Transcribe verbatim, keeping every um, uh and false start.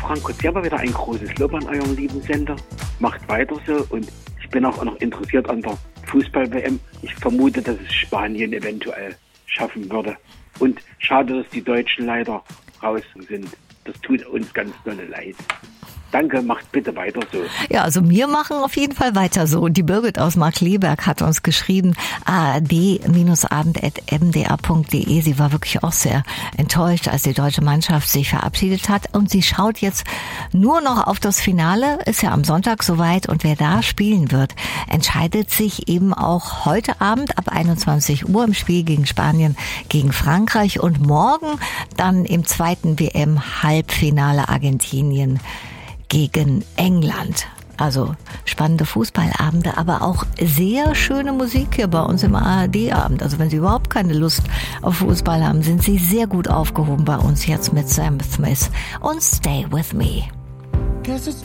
Frank Kozerba wieder ein großes Lob an euren lieben Sender. Macht weiter so und ich bin auch noch interessiert an der Fußball-W M. Ich vermute, dass es Spanien eventuell schaffen würde. Und schade, dass die Deutschen leider raus sind. Das tut uns ganz dolle leid. Danke, macht bitte weiter so. Ja, also wir machen auf jeden Fall weiter so. Die Birgit aus Markkleeberg hat uns geschrieben, a r d abend at m d r punkt d e. Sie war wirklich auch sehr enttäuscht, als die deutsche Mannschaft sich verabschiedet hat. Und sie schaut jetzt nur noch auf das Finale. Ist ja am Sonntag soweit. Und wer da spielen wird, entscheidet sich eben auch heute Abend ab einundzwanzig Uhr im Spiel gegen Spanien, gegen Frankreich. Und morgen dann im zweiten W M-Halbfinale Argentinien gegen England. Also spannende Fußballabende, aber auch sehr schöne Musik hier bei uns im A R D-Abend. Also wenn Sie überhaupt keine Lust auf Fußball haben, sind Sie sehr gut aufgehoben bei uns jetzt mit Sam Smith und Stay With Me.